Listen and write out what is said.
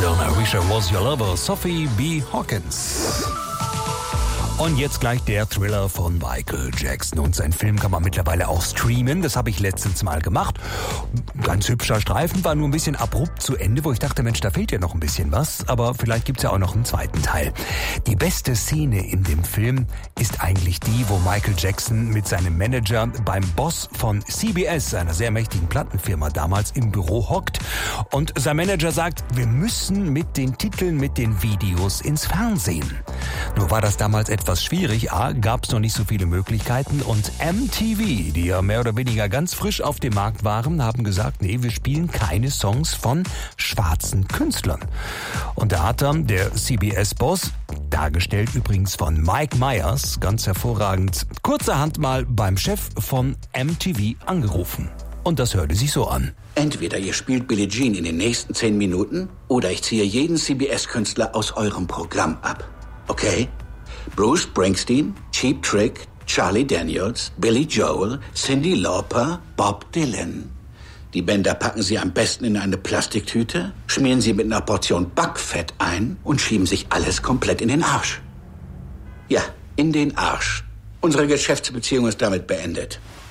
Don't I Wish I Was Your Lover, Sophie B. Hawkins. Und jetzt gleich der Thriller von Michael Jackson. Und sein Film kann man mittlerweile auch streamen. Das habe ich letztens mal gemacht. Ganz hübscher Streifen, war nur ein bisschen abrupt zu Ende, wo ich dachte, Mensch, da fehlt ja noch ein bisschen was. Aber vielleicht gibt's ja auch noch einen zweiten Teil. Die beste Szene in dem Film ist eigentlich die, wo Michael Jackson mit seinem Manager beim Boss von CBS, einer sehr mächtigen Plattenfirma damals, im Büro hockt. Und sein Manager sagt, wir müssen mit den Titeln, mit den Videos ins Fernsehen. Nur war das damals etwas schwierig. Gab es noch nicht so viele Möglichkeiten. Und MTV, die ja mehr oder weniger ganz frisch auf dem Markt waren, haben gesagt, nee, wir spielen keine Songs von schwarzen Künstlern. Und da hat dann der CBS-Boss, dargestellt übrigens von Mike Myers, ganz hervorragend, kurzerhand mal beim Chef von MTV angerufen. Und das hörte sich so an. Entweder ihr spielt Billie Jean in den nächsten 10 Minuten oder ich ziehe jeden CBS-Künstler aus eurem Programm ab. Okay? Bruce Springsteen, Cheap Trick, Charlie Daniels, Billy Joel, Cyndi Lauper, Bob Dylan. Die Bänder packen Sie am besten in eine Plastiktüte, schmieren sie mit einer Portion Backfett ein und schieben sich alles komplett in den Arsch. Ja, in den Arsch. Unsere Geschäftsbeziehung ist damit beendet.